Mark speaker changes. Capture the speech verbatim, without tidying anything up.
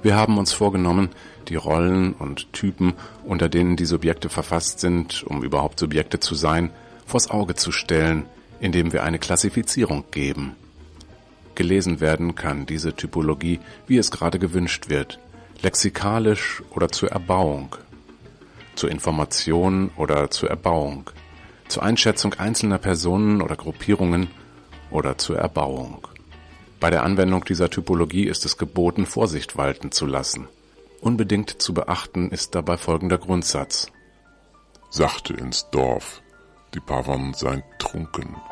Speaker 1: Wir haben uns vorgenommen, die Rollen und Typen, unter denen die Subjekte verfasst sind, um überhaupt Subjekte zu sein, vors Auge zu stellen, indem wir eine Klassifizierung geben. Gelesen werden kann diese Typologie, wie es gerade gewünscht wird, lexikalisch oder zur Erbauung, zur Information oder zur Erbauung, zur Einschätzung einzelner Personen oder Gruppierungen oder zur Erbauung. Bei der Anwendung dieser Typologie ist es geboten, Vorsicht walten zu lassen. Unbedingt zu beachten ist dabei folgender Grundsatz:
Speaker 2: Sachte ins Dorf, die Bauern seien trunken.